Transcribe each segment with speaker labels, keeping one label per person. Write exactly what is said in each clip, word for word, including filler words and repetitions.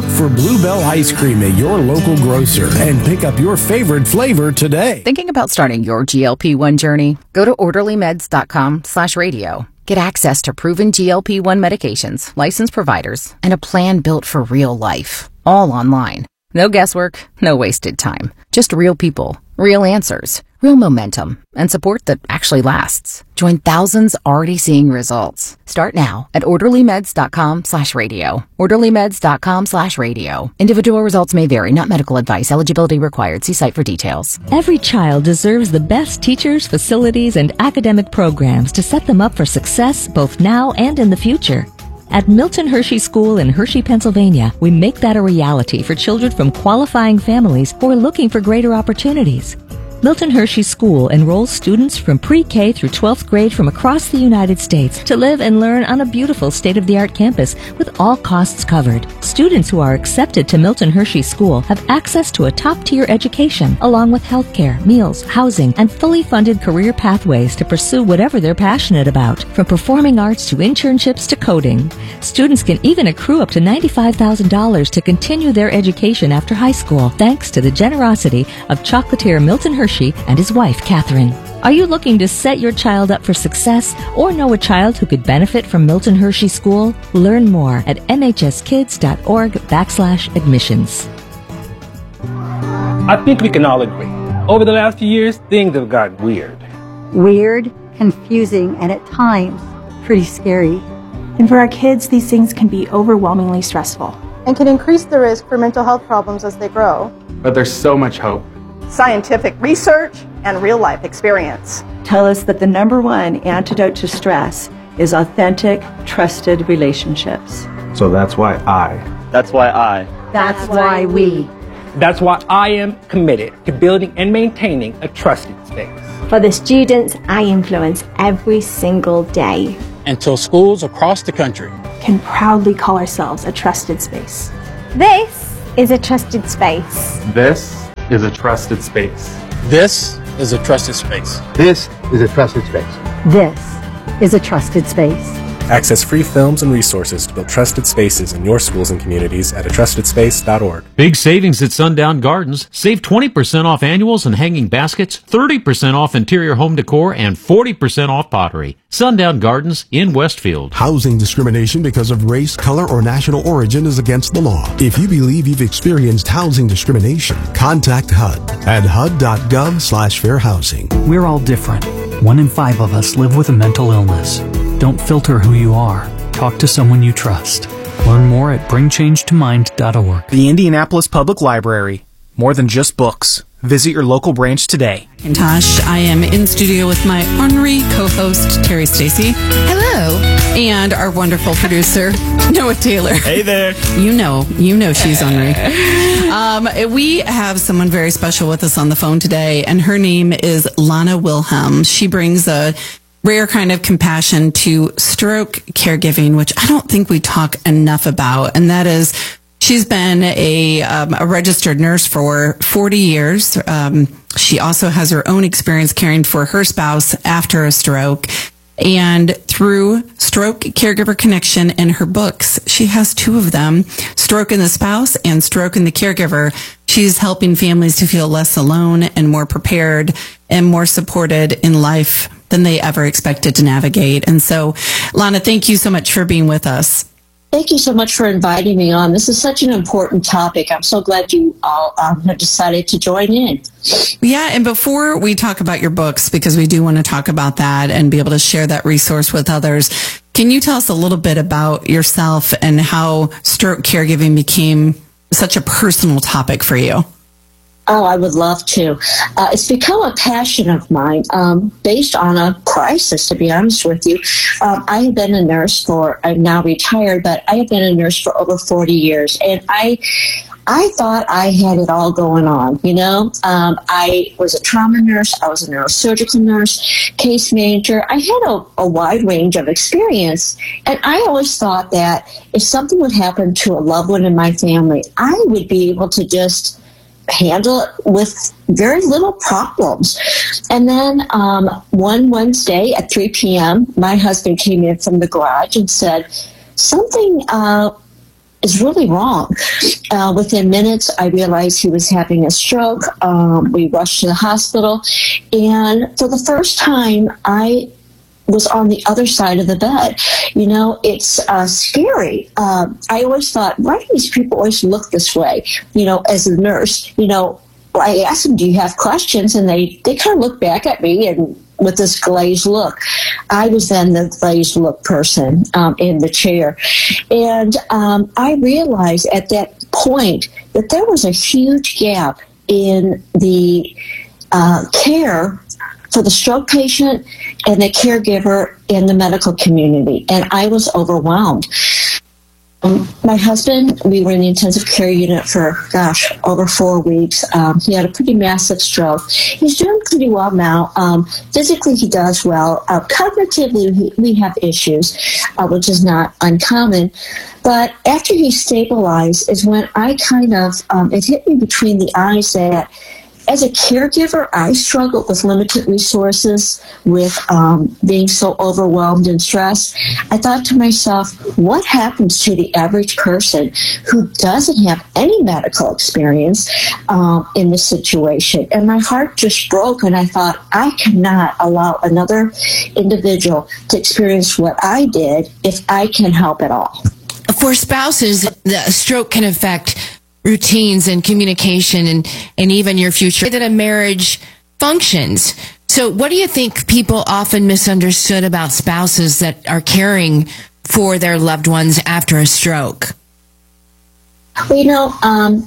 Speaker 1: Look for Bluebell Ice Cream at your local grocer and pick up your favorite flavor today.
Speaker 2: Thinking about starting your G L P one journey? Go to orderlymeds.com slash radio. Get access to proven G L P one medications, licensed providers, and a plan built for real life. All online. No guesswork, no wasted time. Just real people, real answers, real momentum, and support that actually lasts. Join thousands already seeing results. Start now at orderlymeds.com slash radio. orderlymeds.com slash radio. Individual results may vary, not medical advice. Eligibility required. See site for details.
Speaker 3: Every child deserves the best teachers, facilities, and academic programs to set them up for success both now and in the future. At Milton Hershey School in Hershey, Pennsylvania, we make that a reality for children from qualifying families who are looking for greater opportunities. Milton Hershey School enrolls students from pre-K through twelfth grade from across the United States to live and learn on a beautiful state-of-the-art campus with all costs covered. Students who are accepted to Milton Hershey School have access to a top-tier education, along with healthcare, meals, housing, and fully funded career pathways to pursue whatever they're passionate about, from performing arts to internships to coding. Students can even accrue up to ninety-five thousand dollars to continue their education after high school, thanks to the generosity of chocolatier Milton Hershey and his wife, Catherine. Are you looking to set your child up for success or know a child who could benefit from Milton Hershey School? Learn more at mhskids.org backslash admissions.
Speaker 4: I think we can all agree. Over the last few years, things have gotten weird.
Speaker 5: Weird, confusing, and at times, pretty scary.
Speaker 6: And for our kids, these things can be overwhelmingly stressful.
Speaker 7: And can increase the risk for mental health problems as they grow.
Speaker 8: But there's so much hope.
Speaker 9: Scientific research and real-life experience
Speaker 10: tell us that the number one antidote to stress is authentic, trusted relationships.
Speaker 8: So that's why I.
Speaker 11: That's why I.
Speaker 5: That's why we.
Speaker 4: That's why I am committed to building and maintaining a trusted space.
Speaker 12: For the students I influence every single day.
Speaker 13: Until schools across the country
Speaker 6: can proudly call ourselves a trusted space.
Speaker 12: This is a trusted space.
Speaker 8: This is a trusted space.
Speaker 13: This is a trusted space.
Speaker 14: This is a trusted space.
Speaker 5: This is a trusted space.
Speaker 15: Access free films and resources to build trusted spaces in your schools and communities at a trusted space dot org.
Speaker 16: Big savings at Sundown Gardens. Save twenty percent off annuals and hanging baskets, thirty percent off interior home decor, and forty percent off pottery. Sundown Gardens in Westfield.
Speaker 17: Housing discrimination because of race, color, or national origin is against the law. If you believe you've experienced housing discrimination, contact H U D at H U D dot gov slash fair housing.
Speaker 18: We're all different. One in five of us live with a mental illness. Don't filter who you are. Talk to someone you trust. Learn more at bring change to mind dot org.
Speaker 19: The Indianapolis Public Library. More than just books. Visit your local branch today.
Speaker 20: Tosh, I am in studio with my ornery co-host, Terry Stacy. Hello. And our wonderful producer, Noah Taylor.
Speaker 19: Hey there.
Speaker 20: You know, you know she's ornery. Um, we have someone very special with us on the phone today, and her name is Lana Wilhelm. She brings a rare kind of compassion to stroke caregiving, which I don't think we talk enough about, and that is she's been a, um, a registered nurse for forty years. Um, she also has her own experience caring for her spouse after a stroke. And through Stroke Caregiver Connection and her books, she has two of them, Stroke in the Spouse and Stroke in the Caregiver. She's helping families to feel less alone and more prepared and more supported in life than they ever expected to navigate. And so, Lana, thank you so much for being with us.
Speaker 21: Thank you so much for inviting me on. This is such an important topic. I'm so glad you all um, have decided to join in.
Speaker 20: Yeah, and before we talk about your books, because we do want to talk about that and be able to share that resource with others, can you tell us a little bit about yourself and how stroke caregiving became such a personal topic for you?
Speaker 21: Oh, I would love to. Uh, it's become a passion of mine, um, based on a crisis, to be honest with you. Um, I have been a nurse for, I'm now retired, but I have been a nurse for over forty years. And I I thought I had it all going on, you know. Um, I was a trauma nurse. I was a neurosurgical nurse, case manager. I had a, a wide range of experience. And I always thought that if something would happen to a loved one in my family, I would be able to just handle it with very little problems. And then um, one Wednesday at three p.m., my husband came in from the garage and said, something uh, is really wrong. Uh, within minutes, I realized he was having a stroke. Um, we rushed to the hospital. And for the first time, I was on the other side of the bed. You know, it's uh, scary. Um, I always thought, why do these people always look this way? You know, as a nurse, you know, I asked them, do you have questions? And they, they kind of looked back at me and with this glazed look. I was then the glazed look person um, in the chair. And um, I realized at that point that there was a huge gap in the uh, care for the stroke patient and the caregiver in the medical community. And I was overwhelmed. Um, my husband, we were in the intensive care unit for, gosh, over four weeks. Um, he had a pretty massive stroke. He's doing pretty well now. Um, physically, he does well. Uh, cognitively, he, we have issues, uh, which is not uncommon. But after he stabilized is when I kind of, um, it hit me between the eyes that as a caregiver, I struggled with limited resources, with um, being so overwhelmed and stressed. I thought to myself, what happens to the average person who doesn't have any medical experience um, in this situation? And my heart just broke, and I thought, I cannot allow another individual to experience what I did if I can help at all.
Speaker 11: For spouses, the stroke can affect routines and communication and, and even your future that a marriage functions. So what do you think people often misunderstood about spouses that are caring for their loved ones after a stroke?
Speaker 21: Well, you know, um,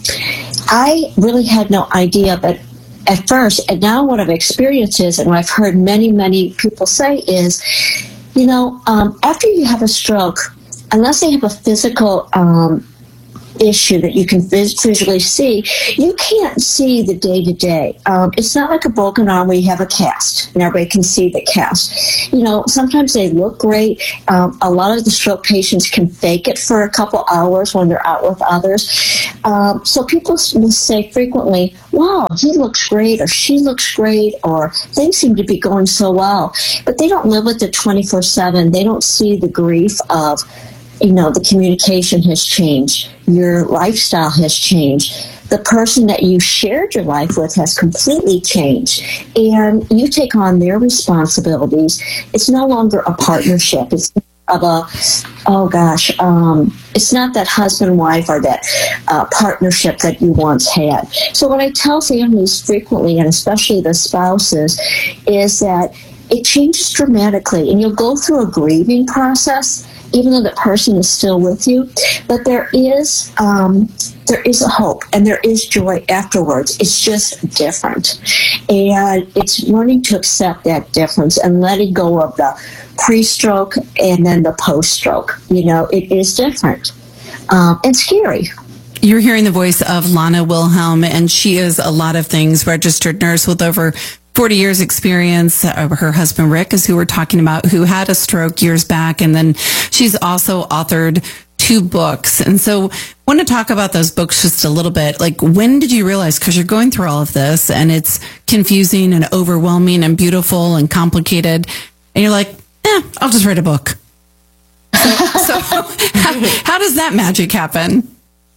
Speaker 21: I really had no idea, but at first, and now what I've experienced is, and what I've heard many, many people say is, you know, um, after you have a stroke, unless they have a physical um issue that you can vis- visually see, you can't see the day-to-day. Um, it's not like a broken arm where you have a cast and everybody can see the cast. You know, sometimes they look great. Um, a lot of the stroke patients can fake it for a couple hours when they're out with others. Um, so people will say frequently, wow, he looks great, or she looks great, or things seem to be going so well. But they don't live with it twenty-four seven. They don't see the grief of, you know, the communication has changed. Your lifestyle has changed. The person that you shared your life with has completely changed. And you take on their responsibilities. It's no longer a partnership. It's of a, oh gosh, um, it's not that husband-wife or that uh, partnership that you once had. So what I tell families frequently, and especially the spouses, is that it changes dramatically. And you'll go through a grieving process, even though the person is still with you, but there is um, there is a hope and there is joy afterwards. It's just different, and it's learning to accept that difference and letting go of the pre-stroke and then the post-stroke. You know, it is different um, and scary.
Speaker 20: You're hearing the voice of Lana Wilhelm, and she is a lot of things, registered nurse with over forty years experience. Uh, her husband, Rick, is who we're talking about, who had a stroke years back. And then she's also authored two books. And so I want to talk about those books just a little bit. Like, when did you realize, because you're going through all of this and it's confusing and overwhelming and beautiful and complicated, and you're like, eh, I'll just write a book. So, so how, how does that magic happen?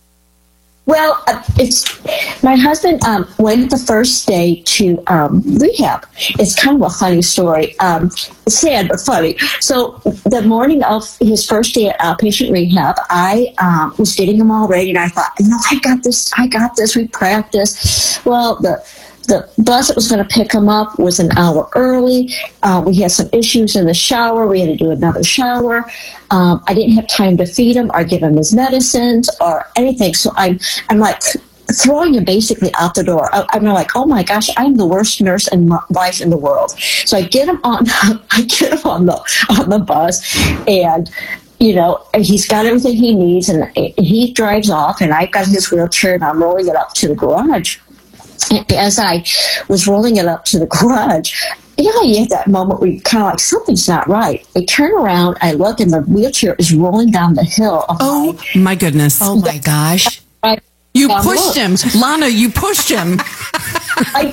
Speaker 21: Well, uh, it's my husband um, went the first day to um, rehab. It's kind of a funny story. Um, it's sad but funny. So the morning of his first day at outpatient rehab, I um, was getting him all ready, and I thought, no, I got this. I got this. We practiced. Well, the the bus that was going to pick him up was an hour early. Uh, we had some issues in the shower. We had to do another shower. Um, I didn't have time to feed him or give him his medicines or anything. So I'm, I'm like throwing him basically out the door. I, I'm like, oh my gosh, I'm the worst nurse and wife in the world. So I get him on, I get him on the on the bus, and you know, he's got everything he needs, and he drives off, and I've got his wheelchair, and I'm rolling it up to the garage. And as I was rolling it up to the garage, you know, you have that moment where you kind of like, something's not right. I turn around, I look, and the wheelchair is rolling down the hill.
Speaker 20: Oh, my goodness.
Speaker 11: Oh, my gosh.
Speaker 21: I,
Speaker 20: you
Speaker 21: um,
Speaker 20: pushed
Speaker 21: look.
Speaker 20: him. Lana, you pushed him.
Speaker 21: I,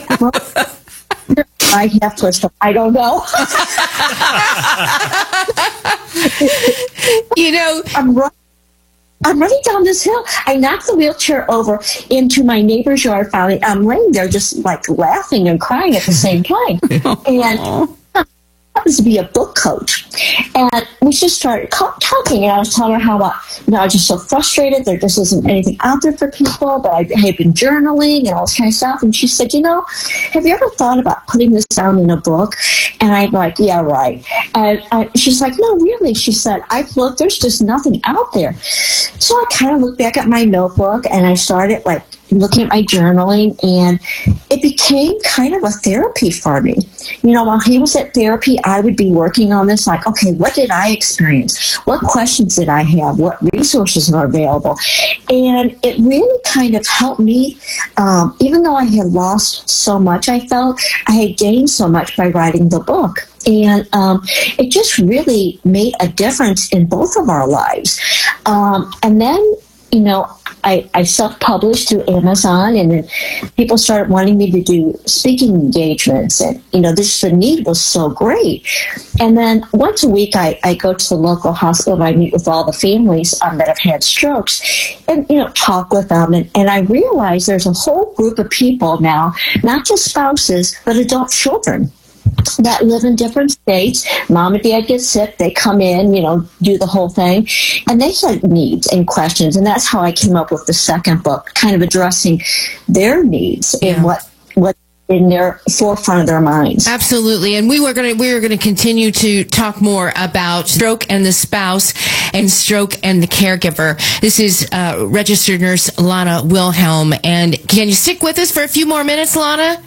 Speaker 21: I have pushed him. I don't know.
Speaker 11: You know,
Speaker 21: I'm right. I'm running down this hill. I knocked the wheelchair over into my neighbor's yard finally. I'm laying there just like laughing and crying at the same time. And happens to be a book coach. And we just started talking, and I was telling her how uh, you know, I was just so frustrated. There just isn't anything out there for people, but I had been journaling and all this kind of stuff. And she said, you know, have you ever thought about putting this down in a book? And I'm like, yeah, right. And I, she's like, no, really? She said, I've looked, there's just nothing out there. So I kind of looked back at my notebook, and I started like looking at my journaling, and it became kind of a therapy for me. You know, while he was at therapy, I would be working on this, like, okay, what did I experience? What questions did I have? What resources are available? And it really kind of helped me, um, even though I had lost so much, I felt I had gained so much by writing the book. And um, it just really made a difference in both of our lives. Um, and then, you know, I, I self-published through Amazon, and then people started wanting me to do speaking engagements. And, you know, this the need was so great. And then once a week, I, I go to the local hospital. I meet with all the families um, that have had strokes and, you know, talk with them. And, and I realize there's a whole group of people now, not just spouses, but adult children that live in different states. Mom and dad get sick, they come in, you know, do the whole thing, and they had needs and questions. And that's how I came up with the second book, kind of addressing their needs yeah. and what what in their forefront of their minds.
Speaker 11: Absolutely. And we were going to we were going to continue to talk more about stroke and the spouse and stroke and the caregiver. This is uh, registered nurse Lana Wilhelm. And can you stick with us for a few more minutes, Lana?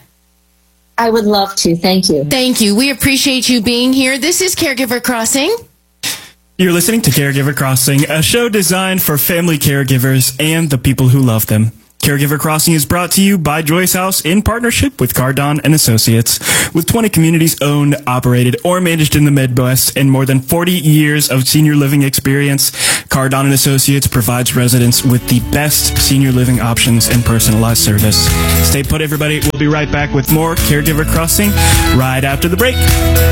Speaker 21: I would love to. Thank you.
Speaker 11: Thank you. We appreciate you being here. This is Caregiver Crossing.
Speaker 1: You're listening to Caregiver Crossing, a show designed for family caregivers and the people who love them. Caregiver Crossing is brought to you by Joyce House in partnership with Cardon and Associates. With twenty communities owned, operated, or managed in the Midwest and more than forty years of senior living experience, Cardon and Associates provides residents with the best senior living options and personalized service. Stay put, everybody. We'll be right back with more Caregiver Crossing right after the break.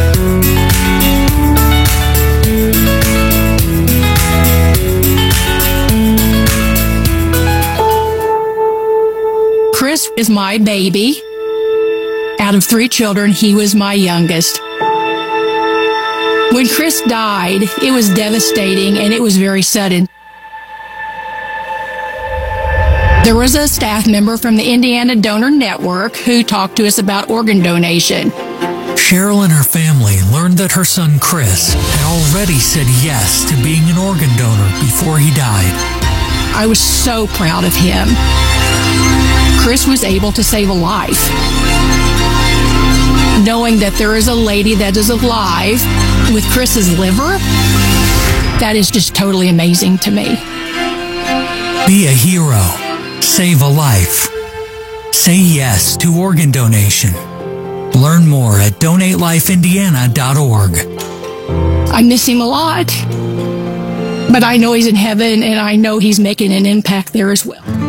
Speaker 22: Chris is my baby. Out of three children, he was my youngest. When Chris died, it was devastating and it was very sudden. There was a staff member from the Indiana Donor Network who talked to us about organ donation.
Speaker 23: Cheryl and her family learned that her son Chris had already said yes to being an organ donor before he died.
Speaker 22: I was so proud of him. Chris was able to save a life. Knowing that there is a lady that is alive with Chris's liver, that is just totally amazing to me.
Speaker 23: Be a hero. Save a life. Say yes to organ donation. Learn more at donate life indiana dot org.
Speaker 22: I miss him a lot, but I know he's in heaven and I know he's making an impact there as well.